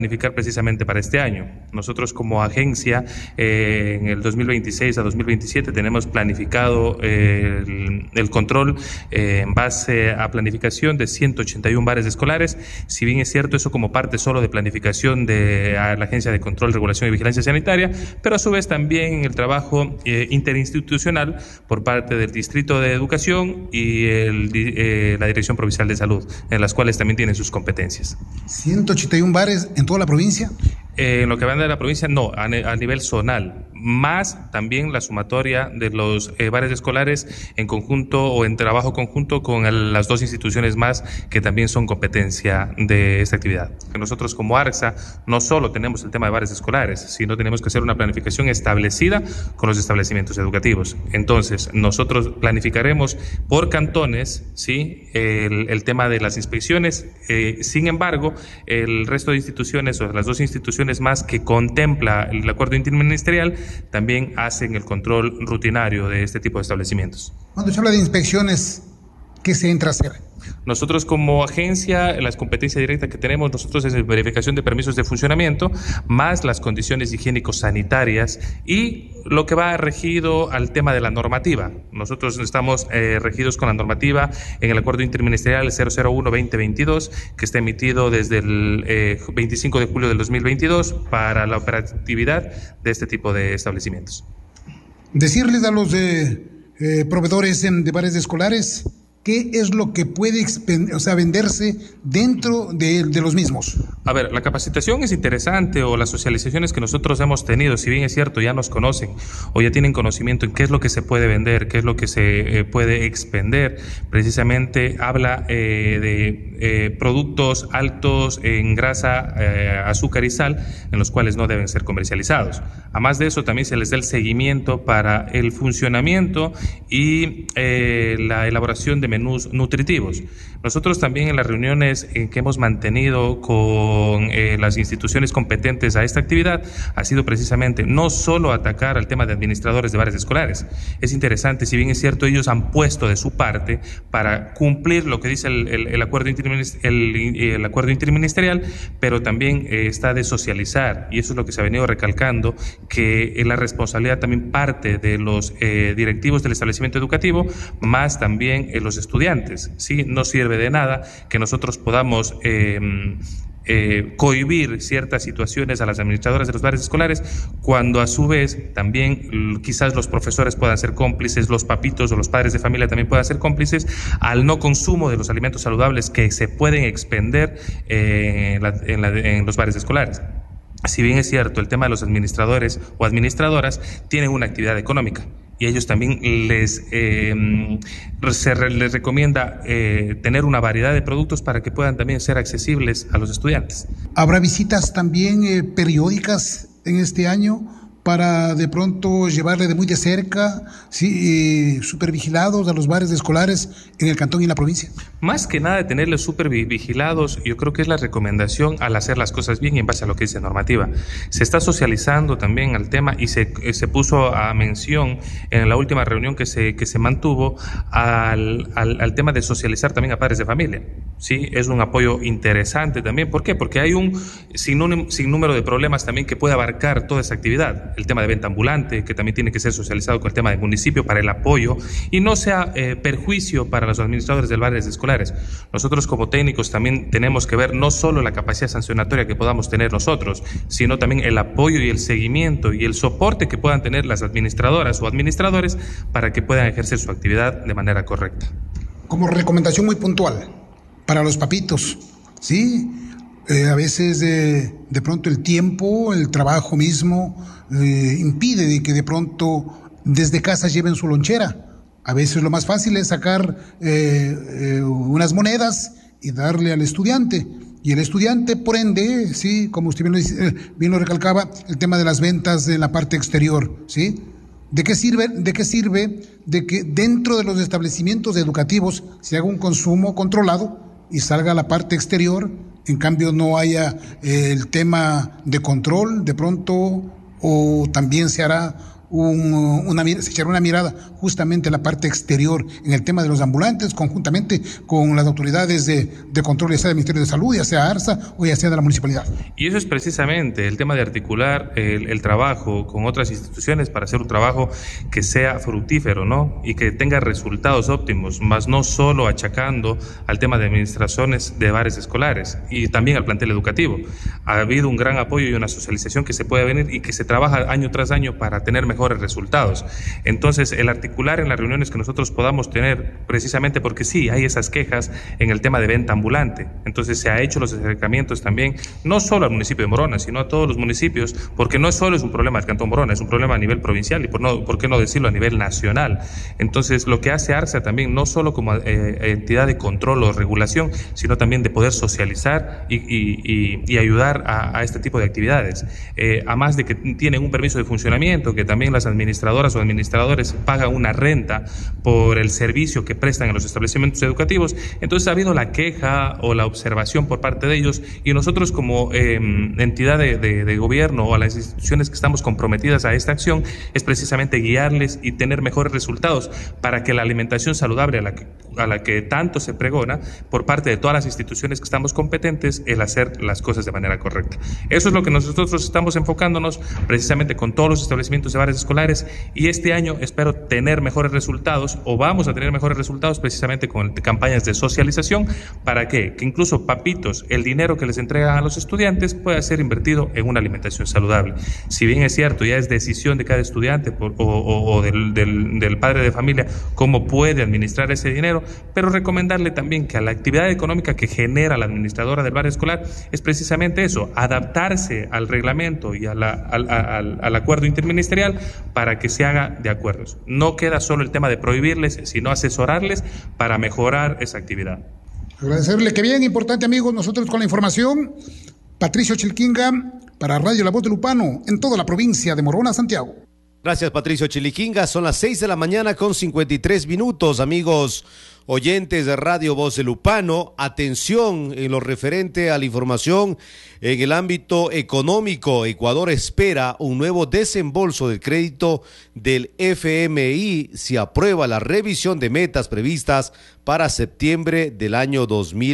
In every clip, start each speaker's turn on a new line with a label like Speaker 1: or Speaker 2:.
Speaker 1: Planificar precisamente para este año. Nosotros como agencia en el 2026 a 2027 tenemos planificado el control en base a planificación de 181 bares escolares. Si bien es cierto, eso como parte solo de planificación de la Agencia de Control, Regulación y Vigilancia Sanitaria, pero a su vez también el trabajo interinstitucional por parte del Distrito de Educación y la Dirección Provincial de Salud, en las cuales también tienen sus competencias.
Speaker 2: 181 bares en toda la provincia.
Speaker 1: En lo que va de la provincia, no, a nivel zonal, más también la sumatoria de los bares escolares en conjunto o en trabajo conjunto con las dos instituciones más que también son competencia de esta actividad. Nosotros como ARCSA no solo tenemos el tema de bares escolares, sino tenemos que hacer una planificación establecida con los establecimientos educativos. Entonces, nosotros planificaremos por cantones, ¿sí?, el tema de las inspecciones. Sin embargo, el resto de instituciones o las dos instituciones más que contempla el acuerdo interministerial también hacen el control rutinario de este tipo de establecimientos.
Speaker 2: Cuando se habla de inspecciones, ¿qué se entra a hacer?
Speaker 1: Nosotros como agencia, las competencias directas que tenemos nosotros es verificación de permisos de funcionamiento, más las condiciones higiénico-sanitarias y lo que va regido al tema de la normativa. Nosotros estamos regidos con la normativa en el acuerdo interministerial 001-2022, que está emitido desde el 25 de julio del 2022 para la operatividad de este tipo de establecimientos.
Speaker 2: Decirles a los proveedores de bares escolares, ¿qué es lo que puede venderse dentro de los mismos?
Speaker 1: A ver, la capacitación es interesante o las socializaciones que nosotros hemos tenido, si bien es cierto, ya nos conocen o ya tienen conocimiento en qué es lo que se puede vender, qué es lo que se puede expender. Precisamente habla de productos altos en grasa, azúcar y sal, en los cuales no deben ser comercializados. Además de eso, también se les da el seguimiento para el funcionamiento y la elaboración de menús nutritivos. Nosotros también en las reuniones que hemos mantenido con las instituciones competentes a esta actividad ha sido precisamente no solo atacar al tema de administradores de bares escolares. Es interesante, si bien es cierto, ellos han puesto de su parte para cumplir lo que dice el acuerdo interministerial, pero también está de socializar, y eso es lo que se ha venido recalcando, que la responsabilidad también parte de los directivos del establecimiento educativo, más también los estudiantes, ¿sí? No sirve de nada que nosotros podamos cohibir ciertas situaciones a las administradoras de los bares escolares cuando a su vez también quizás los profesores puedan ser cómplices, los papitos o los padres de familia también puedan ser cómplices al no consumo de los alimentos saludables que se pueden expender en los bares escolares. Si bien es cierto, el tema de los administradores o administradoras tienen una actividad económica y ellos también les recomienda tener una variedad de productos para que puedan también ser accesibles a los estudiantes.
Speaker 2: ¿Habrá visitas también periódicas en este año para de pronto llevarle de muy de cerca, supervigilados a los bares escolares en el cantón y en la provincia?
Speaker 1: Más que nada de tenerles supervigilados, yo creo que es la recomendación al hacer las cosas bien y en base a lo que dice la normativa. Se está socializando también al tema y se puso a mención en la última reunión que se mantuvo al tema de socializar también a padres de familia. Sí, es un apoyo interesante también. ¿Por qué? Porque hay un sinnúmero de problemas también que puede abarcar toda esa actividad. El tema de venta ambulante, que también tiene que ser socializado con el tema del municipio para el apoyo y no sea perjuicio para los administradores de bares escolares. Nosotros como técnicos también tenemos que ver no solo la capacidad sancionatoria que podamos tener nosotros, sino también el apoyo y el seguimiento y el soporte que puedan tener las administradoras o administradores para que puedan ejercer su actividad de manera correcta.
Speaker 2: Como recomendación muy puntual para los papitos, ¿sí? A veces de pronto el tiempo, el trabajo mismo impide de que de pronto desde casa lleven su lonchera. A veces lo más fácil es sacar unas monedas y darle al estudiante. Y el estudiante, por ende, sí, como usted bien lo recalcaba, el tema de las ventas en la parte exterior, ¿sí? ¿De qué sirve de que dentro de los establecimientos educativos se haga un consumo controlado y salga a la parte exterior? En cambio no haya el tema de control de pronto, o también se hará se echará una mirada justamente a la parte exterior en el tema de los ambulantes, conjuntamente con las autoridades de control, ya sea del Ministerio de Salud, ya sea ARSA o ya sea de la municipalidad.
Speaker 1: Y eso es precisamente el tema de articular el trabajo con otras instituciones para hacer un trabajo que sea fructífero, ¿no? Y que tenga resultados óptimos, más no solo achacando al tema de administraciones de bares escolares y también al plantel educativo. Ha habido un gran apoyo y una socialización que se puede venir y que se trabaja año tras año para tener mejores resultados. Entonces, el articular en las reuniones que nosotros podamos tener, precisamente porque sí, hay esas quejas en el tema de venta ambulante. Entonces, se ha hecho los acercamientos también, no solo al municipio de Morona, sino a todos los municipios, porque no solo es un problema del Cantón Morona, es un problema a nivel provincial y por qué no decirlo a nivel nacional. Entonces, lo que hace ARSA también, no solo como entidad de control o regulación, sino también de poder socializar y ayudar a este tipo de actividades. Además de que tienen un permiso de funcionamiento, que también las administradoras o administradores pagan una renta por el servicio que prestan en los establecimientos educativos. Entonces ha habido la queja o la observación por parte de ellos, y nosotros como entidad de gobierno o a las instituciones que estamos comprometidas a esta acción es precisamente guiarles y tener mejores resultados para que la alimentación saludable a la que tanto se pregona por parte de todas las instituciones que estamos competentes, el hacer las cosas de manera correcta. Eso es lo que nosotros estamos enfocándonos precisamente con todos los establecimientos de bares escolares, y este año espero tener mejores resultados, o vamos a tener mejores resultados precisamente con campañas de socialización para que incluso papitos, el dinero que les entregan a los estudiantes pueda ser invertido en una alimentación saludable. Si bien es cierto, ya es decisión de cada estudiante o del padre de familia cómo puede administrar ese dinero, pero recomendarle también que a la actividad económica que genera la administradora del bar escolar es precisamente eso, adaptarse al reglamento y al acuerdo interministerial para que se haga de acuerdos. No queda solo el tema de prohibirles, sino asesorarles para mejorar esa actividad.
Speaker 2: Agradecerle, que bien importante, amigos, nosotros con la información. Patricio Chilquinga para Radio La Voz de Lupano, en toda la provincia de Morona, Santiago.
Speaker 3: Gracias, Patricio Chiliquinga. Son las 6 de la mañana con 53 minutos, amigos oyentes de Radio Voz de Lupano. Atención en lo referente a la información en el ámbito económico. Ecuador espera un nuevo desembolso del crédito del FMI si aprueba la revisión de metas previstas para septiembre del año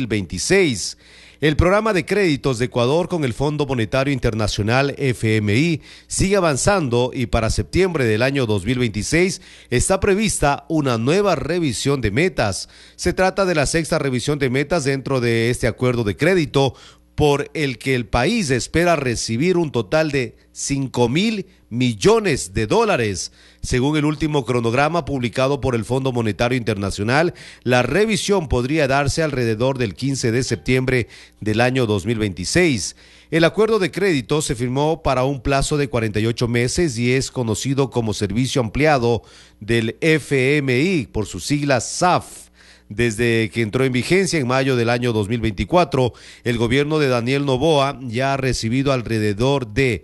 Speaker 3: 2026. El programa de créditos de Ecuador con el Fondo Monetario Internacional FMI sigue avanzando, y para septiembre del año 2026 está prevista una nueva revisión de metas. Se trata de la sexta revisión de metas dentro de este acuerdo de crédito, por el que el país espera recibir un total de 5.000 millones de dólares. Según el último cronograma publicado por el Fondo Monetario Internacional, la revisión podría darse alrededor del 15 de septiembre del año 2026. El acuerdo de crédito se firmó para un plazo de 48 meses y es conocido como Servicio Ampliado del FMI, por sus siglas SAF. Desde que entró en vigencia en mayo del año 2024, el gobierno de Daniel Noboa ya ha recibido alrededor de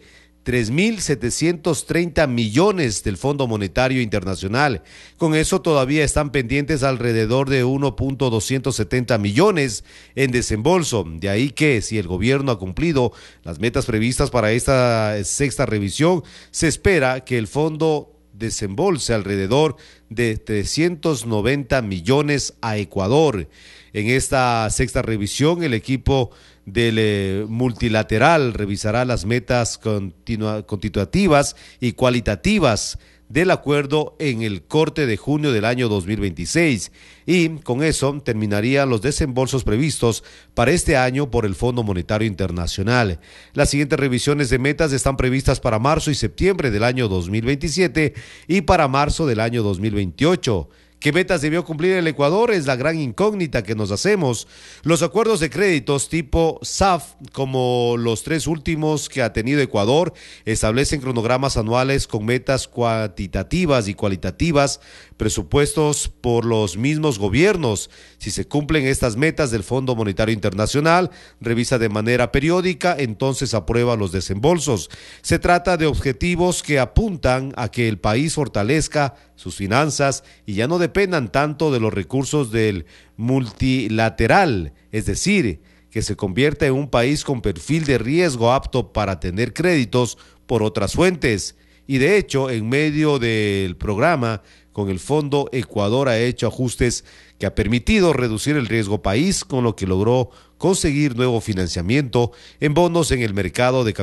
Speaker 3: 3.730 millones del Fondo Monetario Internacional. Con eso todavía están pendientes alrededor de 1.270 millones en desembolso. De ahí que, si el gobierno ha cumplido las metas previstas para esta sexta revisión, se espera que el fondo desembolse alrededor de 390 millones a Ecuador. En esta sexta revisión, el equipo del multilateral revisará las metas continuativas y cualitativas del acuerdo en el corte de junio del año 2026, y con eso terminarían los desembolsos previstos para este año por el Fondo Monetario Internacional. Las siguientes revisiones de metas están previstas para marzo y septiembre del año 2027 y para marzo del año 2028. ¿Qué metas debió cumplir el Ecuador? Es la gran incógnita que nos hacemos. Los acuerdos de créditos tipo SAF, como los tres últimos que ha tenido Ecuador, establecen cronogramas anuales con metas cuantitativas y cualitativas, presupuestos por los mismos gobiernos. Si se cumplen estas metas del Fondo Monetario Internacional, revisa de manera periódica, entonces aprueba los desembolsos. Se trata de objetivos que apuntan a que el país fortalezca sus finanzas y ya no dependan tanto de los recursos del multilateral, es decir, que se convierta en un país con perfil de riesgo apto para tener créditos por otras fuentes. y de hecho en medio del programa con el Fondo Ecuador ha hecho ajustes que ha permitido reducir el riesgo país, con lo que logró conseguir nuevo financiamiento en bonos en el mercado de